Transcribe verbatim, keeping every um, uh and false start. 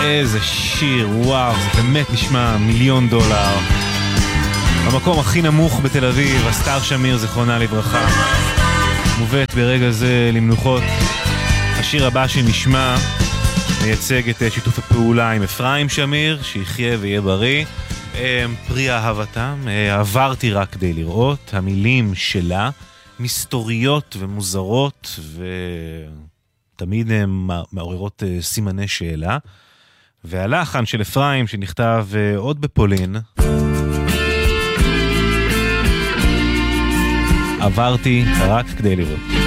איזה שיר, וואו, זה באמת נשמע מיליון דולר. במקום הכי נמוך בתל אביב, אסתר שמיר, זיכרונה לברכה, מובאת ברגע זה למנוחות. השיר הבא שנשמע מייצג את שיתוף הפעולה עם אפרים שמיר, שיחיה ויהיה בריא. פרי אהבתם, עברתי רק כדי לראות, המילים שלה מסתוריות ומוזרות ותמיד הן מעוררות סימני שאלה. והלחן של אפרים שנכתב עוד בפולין, עברתי רק כדי לראות.